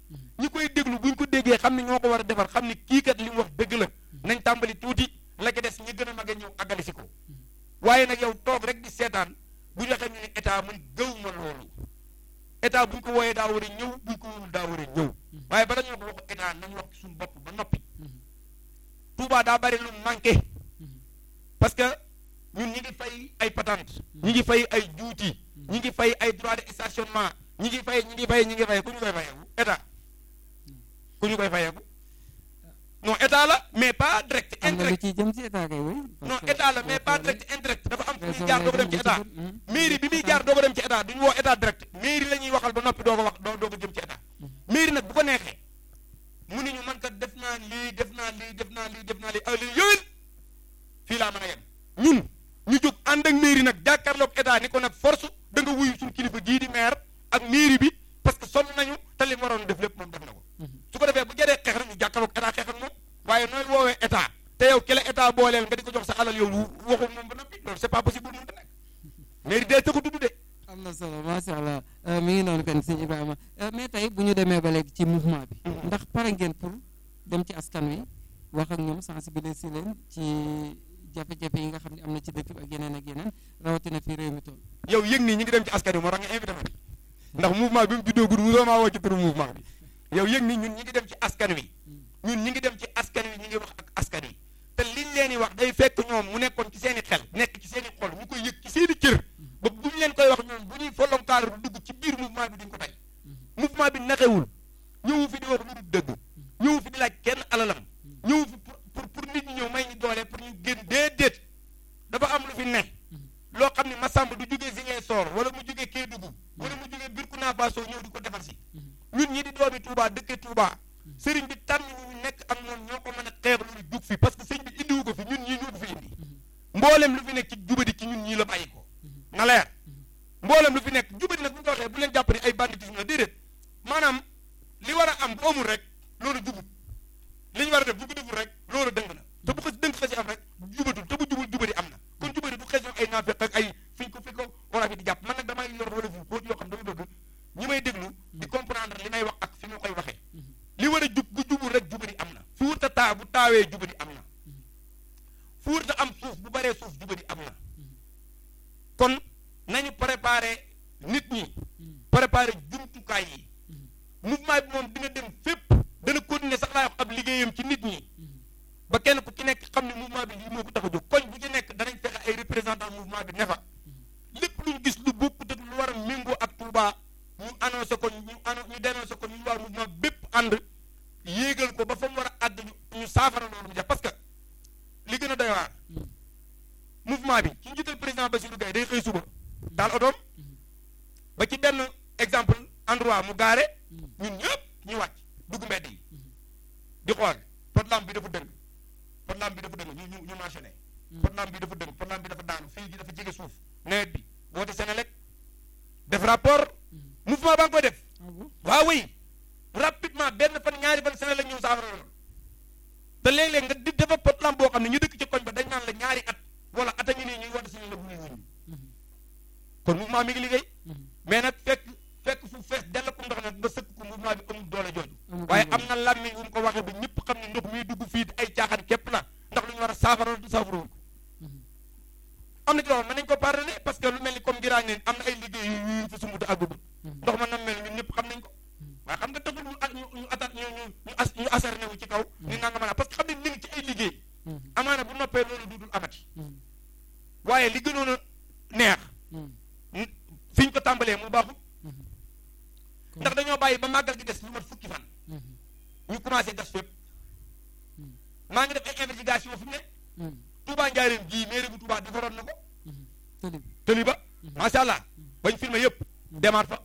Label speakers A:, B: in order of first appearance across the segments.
A: ñi koy déglu buñ ko déggee xam ne ñoo ko war a defar xam ne kii kat li mu wax dëgg la nañ tàmbali tuuti la ca des ñi gën a mag a ñëw àggali si ko waaye nag yow toog rek di seetaan bu ñu waxee ñu ne état man gëw ma loolu état buñ ko wooyee daa war a ñëw buñ ko wóorul daa war a ñëw waaye bala ñoo ko waxu état nañ wax suñu bopp ba noppi Touba daa bari lu manqué parce que ñun ñi ngi fay ay patente ñi ngi fay ay juuti ñi ngi fay ay droit de stationnement ñi ngi fay ku ñu koy fayeeku état ku ñu koy fayeeku non état la mais pas direct indirect
B: ci jëm ci état kay oui
A: non état la mais pas direct indirect dafa am fu muy jaar doo ko dem ci état mairie bi muy jaar doo ko dem ci état duñu woo état direct mairie la ñuy waxal ba noppi doo ko wax doo ko jëm ci état mairie nag bu ko neexee mu ni ñu man kat def naa lii ay lii yowén fii laa mën a yem ñun ñu jóg ànd ak mairie nag jàkkaarloog état ni ko nag force da nga wuyu suñu kilifa gii di maire ak mairie bi parce que sonn nañu te li mu waroon def lépp moom def na ko su ko defee bu jëree xeex rek ñu jàkkaarloog état xeex ak moom waaye nooy woowee état te yow ki la état booleel nga di ko jox sa alal yow waxul moom ba noppi loolu c'est pas possible mënta nekk mairie dee tëggu dudd de
B: am na solo macha allah mi ngi noonu kan sëñ Ibrahima mais tey bu ñu demee ba léegi ci mouvement bi ndax pare ngeen pour dem ci askan wi wax ak ñoom sensibiliser leen ci jafe-jafe yi nga xam ne am na ci dëkk bi ak yeneen rawatina fii réew mi toll
A: yow yëg nii ñi ngi dem ci askan wi moo tax nga invité ma bi ndax mouvement bi mu juddoo gudd mu maa woo ci turu mouvement bi yow yëg nii ñun ñi ngi dem ci askan wi ñun ñi ngi dem ci askan wi ñi ngi wax ak askan wi te liñ leen di wax day fekk ñoom mu nekkoon ci seen i xel nekk ci seen i xol ñu koy yëg ci seen i cër ba bu ñu leen koy wax ñoom bu ñuy folonkaar du dugg ci biir mouvement bi duñ ko tey mouvement bi naxewul ñëwu fi di wax lu dul dëgg ñëwu fi di laaj kenn alalam ñëwu fi pour nit ñi ñëw may ñu doole pour ñu génn déedéet dafa am lu fi ne loo xam ne Massamba du jógee Ziguinchor wala mu jógee Kédougou wala mu jógee Burkina Faso ñëw di ko defar si ñun ñi di doomi Touba dëkke Touba sëriñ bi tànn ñu nekk ak ñoom ñoo ko mën a xeex lu jug fi parce que sëriñ bi indiwu ko fi ñun ñii ñoo ko fi indi mboolem lu fi nekk ci jubadi ci ñun ñii la bàyyi ko na leer mboolem lu fi nekk jubadi nag bu ñu ko waxee bu leen jàpp ne ay banditisme la déedéet maanaam li war a am bu amul rek loolu jubut li ñu war a def bu ko deful rek loolu dëng na te bu ko dëng xasi am rek jubatul te bu jubul jubadi am na kon jubadi du xees ay naafeq ak ay fi ko war a fi di jàpp man nag damay yor wala fu boo yoo xam dama bëgg ñi may déglu di comprendre li may wax ak fi ma koy waxee li war a jub bu jubul rek jubadi am na fu wurta taa bu taawee jubadi am na fu wurta am suuf bu baree suuf jubadi am na kon nañu préparer nit ñi préparer jumtukaay yi mouvement bi moom dina dem fépp dana continuer sax laay wax ab liggéeyam ci nit ñi ba kenn ku ci nekk xam ne mouvement bi lii moo ko tax a jóg koñ bu ci nekk danañ fexe ay représentant mouvement bi ne fa lépp luñ gis lu bokkut ak lu war a méngoo ak Touba ñu annoncé ko ñu dénoncé ko ñu waa mouvement bépp ànd yéegal ko ba fa mu war a àgg ñu saafara loolu mu jax parce que li gën a doy waar mouvement bi ci njiital président Bassirou Gueye day xëy suba daal otoom ba ci benn exemple endroit mu gaare ñun ñëpp ñu wàcc dugg mbedd yi di xool potlam bi dafa dëng ñu mentionné potlam bi dafa dëng potlam bi dafa daanu fii ji dafa jege suuf nawet bi woote Senelec def rapport mouvement baa ngi koy def waaw oui rapidement benn fan ñaari fan Senelec ñëw saafara la te léeg-léeg nga di dafa potlam boo xam ne ñu dëkk ci koñ ba dañ naan la ñaari at wala at a ngi nii ñuy woote Senelec bu ñuy wuñu kon mouvement mi ngi liggéey mais nag fekk fu fees dell ko ndox nag nga sëkk ko mouvement bi amul doole jooju waaye am na làmmiñ wu mu ko waxee ba ñëpp xam ne ndox miy dugg fii ay caaxaan képp la ndax lu ñu war a saafara du saafara ko am na ci loolu mën nañ ko pardonné parce que lu mel ni comme giraañ leen am na ay liggéey yu fa sumuta àggagul ndox ma nam mel ñun ñëpp xam nañ ko waaye xam nga taxul ñu asarné wu ci kaw ni nanga mën a parce que xam ne ñu ngi ci ay liggéey amaana bu noppee loolu dudul amati waaye li gënoon a neex fi ñu ko tàmbalee mu baaxul ndax dañoo bàyyi ba màggal gi des lu mat fukki fan ñu commencé gas fépp maa ngi def ay investigation fi mu ne Touba Njaaréem gii mairie bu Touba defaroon na ko tëli ba macha allah bañ filmé yëpp demaat fa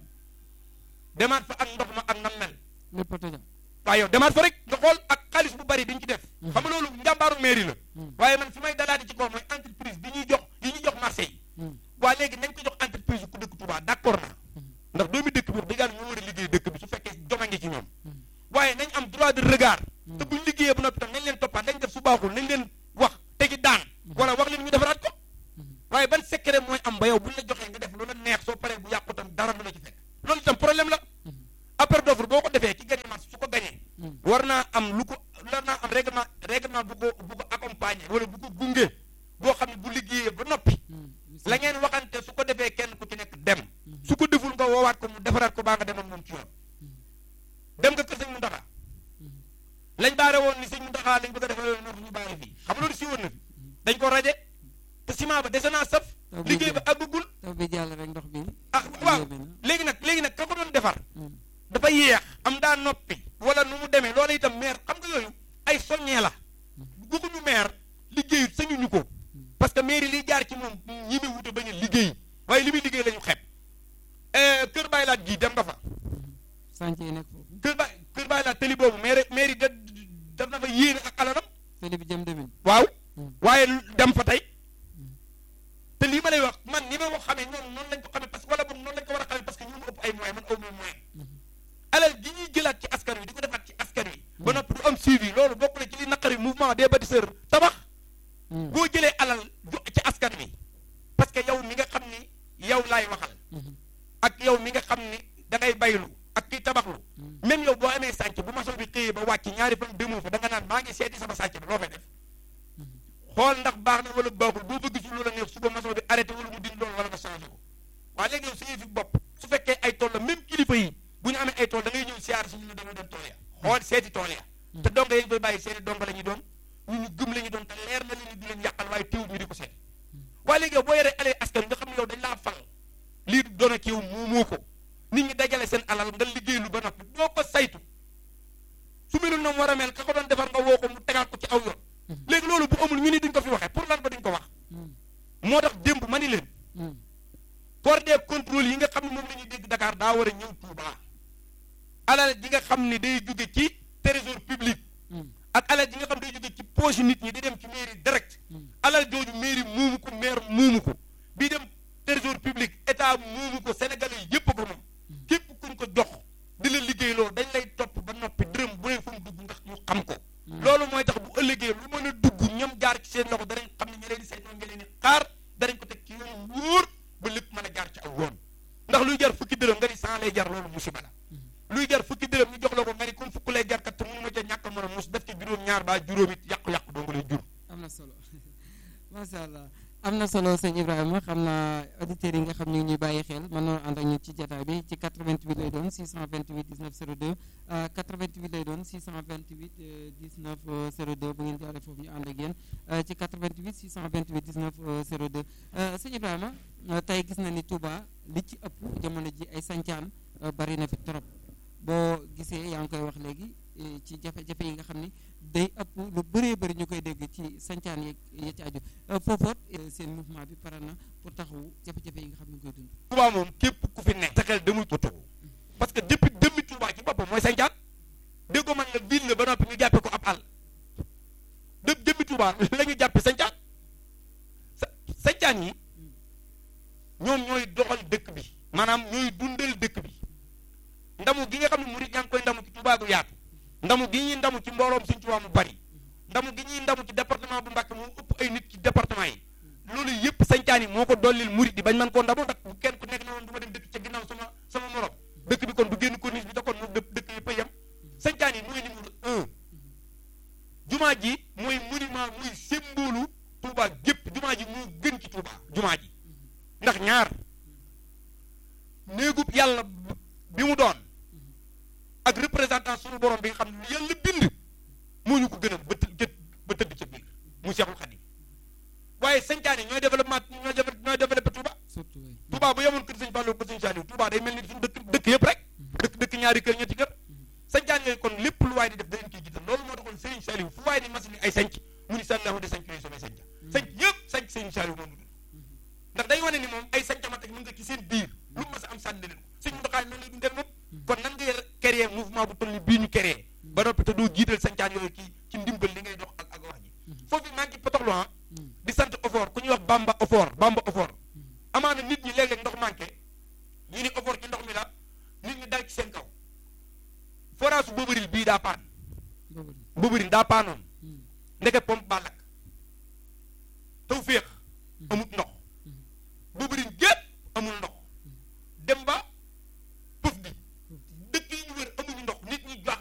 A: ak ndox ma ak nam mel waaye yow demaat fa rek nga xool ak xaalis bu bari biñ ci def xam nga loolu njàmbaaru mairie la waaye man fi may dalaati ci kaw mooy entreprise bi ñuy jox marché yi waa léegi nañ ko jox entreprise ku dëkk Touba d'accord na ndax doomi dëkk bi wax dëgg yàlla ñoo war a liggéey dëkk bi su fekkee joma ngi ci ñoom waaye nañ am droit de regard te buñ liggéeyee bu noppi tam nañ leen toppaat nañ def su baaxul nañ leen wax tegi daan wala wax leen ñu defaraat ko waaye ban secret mooy am ba yow buñ la joxee nga def lu la neex soo paree bu yàqu tam dara du la ci fekk loolu itam problème la appel d'offre boo ko defee ki gagné marché déclaré woon ni sëñ Mountakha lañ bëgg a defal ndox ñu bàyyi fii xam nga loolu si woon na fi dañ ko raje te ciment ba dese naa saf liggéey ba àggugul
B: taw bi jàll rek ndox bi
A: waaw léegi nag ka ko doon defar dafa yéex am daa noppi wala nu mu demee loolu itam maire xam nga yooyu ay soññee la bëgguñu maire liggéeyut sañuñu ko parce que maire yi liy jaar ci moom ñi muy wute bañ a liggéey waaye li muy liggéey la ñu xeeb kër Baye Laat gii dem nga fa
B: chantier nekk foofu
A: kër Baye Laat tëli boobu maire yi daf na fa yéene ak alalam
B: tëli bi jëm demin
A: waaw waaye dem fa tey te lii ma lay wax man ni ma ko xamee noonu lañ ko xamee parce que wala boog noonu lañ ko war a xamee parce que ñu ma ëpp ay moyens man aw ma moyen alal gi ñuy jëlaat ci askan wi di ko defaat ci askan wi ba noppi du am suivi loolu bokk na ci li naqari mouvement des bâtisseurs tabax boo jëlee alal ci askan wi parce que yow mi nga xam ni yow laay waxal ak yow mi nga xam ni da ngay baylu ak kiy tabaxlu même yow boo amee sànc bu maçon bi xëyee ba wàcc ñaari fan demoo fa da nga naan maa ngi seeti sama sànc bi loo fay def xool ndax baax na wala baaxul boo bëgg ci lu la neex suba maçon bi arrêté wala mu dindi loolu wala nga changé ko waaye léegi yow suñuy fi bopp su fekkee ay tool la même kilifa yi bu ñu amee ay tool da ngay ñëw siyaar si ñu ne dañoo dem tool ya xool seeti tool ya te donga yi koy bàyyi seeni donga la ñuy doon ñu gëm la ñuy doon te leer na leen ni du leen yàqal waaye teewul ñu di ko seeti waaye léegi yow boo yoree alee askan nga xam ne yow dañ laa fal lii doon ak yow moomoo ko nit ñi dajale seen alal nga liggéey lu ba noppi boo ko saytu su melul na mu war a mel ka ko doon defar nga woo ko mu tegaat ko ci aw yoon léegi loolu bu amul ñu ni duñ ko fi waxee pour lan ba duñ ko wax moo tax démb ma ni leen corps des contrôles yi nga xam ne moom la ñuy dégg Dakar daa war a ñëw Touba alal ji nga xam ne day jóge ci trésor public ak alal ji nga xam ne day jóge ci poche nit ñi di dem ci mairie direct alal jooju mairie muumu ko maire muumu ko bii dem trésor public état muumu ko sénégalais yépp ko moom képp kuñ ko jox di la liggéey loolu dañ lay topp ba noppi dërëm bu ne fu mu dugg ndax ñu xam ko loolu mooy tax bu ëllëgee lu mën a dugg ñoom jaar ci seen loxo danañ xam ne ñu leen di saytoo nga leen di xaar danañ ko teg ci yoon wóor ba lépp mën a jaar ci aw yoon ndax luy jar fukki dërëm nga ni 100 lay jar loolu musiba la luy jar fukki dërëm ñu jox la ko nga ni comme fukk lay jar kat te mënu ma ca ñàkk a mën a mus def ci juróom ñaar ba juróom it yàqu-yàqu doo nga lay jur
B: am na solo macha allah am na solo sëñ Ibrahima xam naa auditeurs yi nga xam ñu ngi ñuy bàyyi xel mën noonu ànd ak ñu ci jotaay bi ci 88 lay doon 628 19 02 88 lay doon 628 19 02 bu ngeen jaaree foofu ñu ànd ak yéen ci 88 628 19 02 sëñ Ibrahima tey gis na ni Touba li ci ëpp jamono ji ay sancaan bari na fi trop boo gisee yaa ngi koy wax léegi ci jafe-jafe yi nga xam ni day ëpp lu bëree bëri ñu koy dégg ci sancaan yeeg ya ci aju foofoot seen mouvement bi pare na pour taxawu jafe-jafe yi nga xam ne ñu koy dund.
A: Touba moom képp ku fi nekk sa xel demul ko tugu parce que depuis demi Touba ci boppam mooy sancaan déggoo man la ville la ba noppi ñu jàppee ko ab àll demi Touba la ñu jàppee sancaan sancaan yi ñoom ñooy doxal dëkk bi maanaam ñooy dundal dëkk bi ndamu gi nga xam ne murid ñaa ngi koy ndamu ci Touba gu yaatu ndamu gi ñuy ndamu ci mbooloom Sëñ Touba mu bari ndamu gi ñuy ndamu ci département bu Mbacké moo ëpp ay nit ci département yi loolu yëpp sañcaan yi moo ko dollil murid di bañ man koo ndamu ndax bu kenn ku nekk na woon du ma dem dëkk ca ginnaaw sama morom dëkk bi kon du génn corniche bi da kon moom dëkk yëpp a yem sañcaan yi mooy numéro 1 jumaa ji mooy monument muy symbole Touba gépp jumaa ji moo gën ci Touba jumaa ji ndax ñaar néegub yàlla bi mu doon ak représentant suñu borom bi nga xam ne yàlla bind moo ñu ko gënal ba tëdd ca biir mu Seexul Xadiim waaye sañcaan yi ñooy développé Touba Touba bu yemoon kër Sëñ Fallu ko Sëñ Saaliw Touba day mel ni suñu dëkk yëpp rek dëkk ñaari kër ñetti kër sañcaan yooyu kon lépp lu waay di def dañ koy jiital loolu moo taxoon Sëñ Saaliw fu waay di mas ni ay sañc mu ni sàllahu de sañc yooyu samay sañc sañc yëpp sañc Sëñ Saaliw moom dund ndax day wane ni moom ay sañcamate mën nga ci seen biir lu mas a am sànni leen Sëñ Muntaxa noonu lay dundee moom kon nan ngay créer mouvement bu toll ni bii ñu créer ba noppi te doo jiital sañcaan yooyu ci ndimbal li ngay dox ak wax ji foofu maa ngi potoxlu di sant Ofor ku ñuy wax Bamba Ofor amaana nit ñi léeg-léeg ndox manqué ñu ni Ofor ci ndox mi la nit ñi dal ci seen kaw forage Bobaril bii daa paan Bobaril daa paanoon ndeke pompe ba lakk taw féex amut ndox Bobaril gépp amul ndox dem ba